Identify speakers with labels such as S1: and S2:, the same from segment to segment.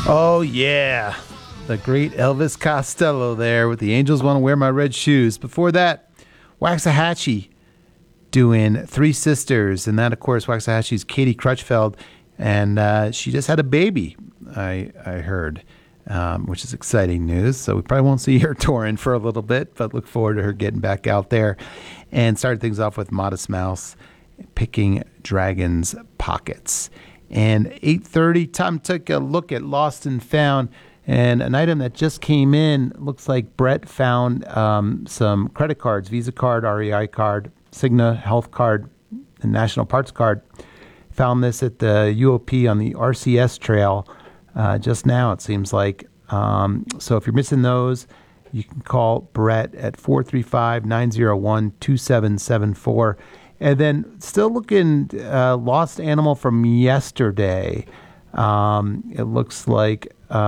S1: Oh, yeah. The great Elvis Costello there with The Angels Want to Wear My Red Shoes. Before that, Waxahachie doing Three Sisters. And that, of course, Waxahachie's Katie Crutchfield. And she just had a baby, I heard, which is exciting news. So we probably won't see her touring for a little bit, but look forward to her getting back out there. And started things off with Modest Mouse, Picking Dragons' Pockets. And 8:30, time to take a look at Lost and Found. And an item that just came in, looks like Brett found some credit cards, Visa card, REI card, Cigna Health card, and National Parts card. Found this at the UOP on the RCS trail just now, it seems like. So if you're missing those, you can call Brett at 435-901-2774. And then still looking, lost animal from yesterday. It looks like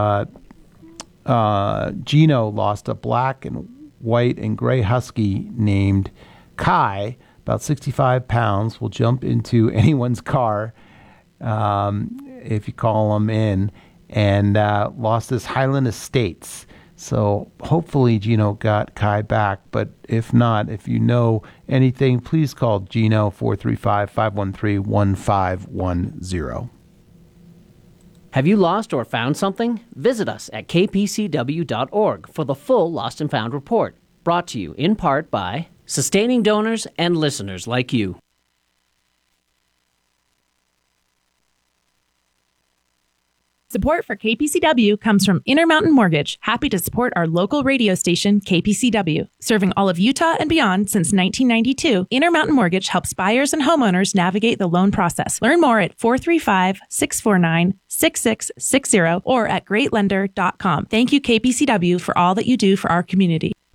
S1: Gino lost a black and white and gray husky named Kai, about 65 pounds, will jump into anyone's car if you call him in, and lost his Highland Estates. So hopefully Gino got Kai back, but if not, if you know anything, please call Gino 435-513-1510.
S2: Have you lost or found something? Visit us at kpcw.org for the full Lost and Found report, brought to you in part by sustaining donors and listeners like you.
S3: Support for KPCW comes from Intermountain Mortgage, happy to support our local radio station, KPCW. Serving all of Utah and beyond since 1992, Intermountain Mortgage helps buyers and homeowners navigate the loan process. Learn more at 435-649-6660 or at greatlender.com. Thank you, KPCW, for all that you do for our community.